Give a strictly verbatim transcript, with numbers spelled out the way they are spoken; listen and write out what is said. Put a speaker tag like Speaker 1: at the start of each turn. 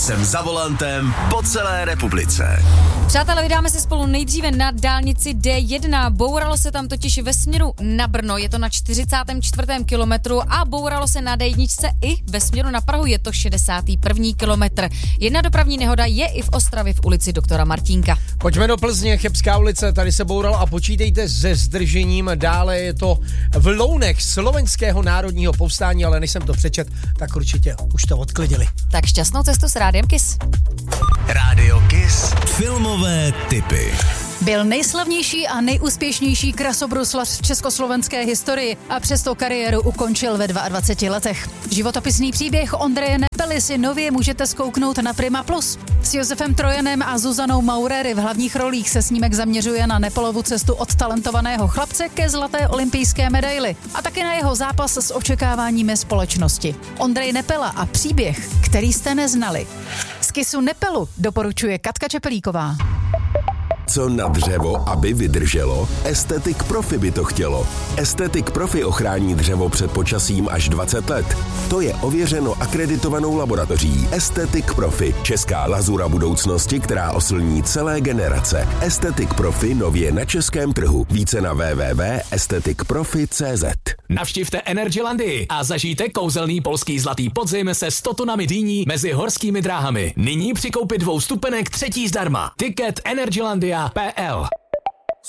Speaker 1: jsem za volantem po celé republice.
Speaker 2: Přátelé, vydáme se spolu nejdříve na dálnici D jedna. Bouralo se tam totiž ve směru na Brno, je to na čtyřicátém čtvrtém kilometru a bouralo se na D jedna i ve směru na Prahu, je to šedesátý první kilometr. Jedna dopravní nehoda je i v Ostravě v ulici doktora Martínka.
Speaker 3: Pojďme do Plzně, Chebská ulice, tady se boural a počítejte se zdržením. Dále je to v Lounech Slovenského národního povstání, ale než jsem to přečet, tak určitě už to odklidili.
Speaker 2: Tak šťastnou cestu s Rádiem Kiss.
Speaker 1: Rádio Kiss. Filmové tipy.
Speaker 4: Byl nejslavnější a nejúspěšnější krasobruslař v československé historii a přesto kariéru ukončil ve dvaceti dvou letech. Životopisný příběh Ondreje Nepely si nově můžete zkouknout na Prima Plus. S Josefem Trojanem a Zuzanou Maurery v hlavních rolích se snímek zaměřuje na Nepelovu cestu od talentovaného chlapce ke zlaté olympijské medaili a také na jeho zápas s očekáváními společnosti. Ondrej Nepela a příběh, který jste neznali. Z Kissu Nepelu doporučuje Katka Čepelíková.
Speaker 1: Co na dřevo, aby vydrželo? Estetik Profi by to chtělo. Estetik Profi ochrání dřevo před počasím až dvacet let. To je ověřeno akreditovanou laboratoří Estetik Profi. Česká lazura budoucnosti, která oslní celé generace. Estetik Profi nově na českém trhu. Více na w w w tečka estetik profi tečka c z.
Speaker 5: Navštivte Energylandii a zažijte kouzelný polský zlatý podzim se sto tunami dýní mezi horskými dráhami. Nyní při koupi dvou stupenek třetí zdarma. Ticket energylandia tečka p l